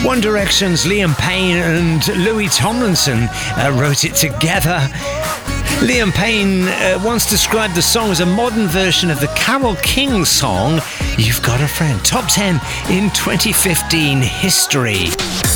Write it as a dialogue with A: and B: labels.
A: One Direction's Liam Payne and Louis Tomlinson wrote it together. Liam Payne once described the song as a modern version of the Carole King song, You've Got a Friend. Top 10 in 2015 history.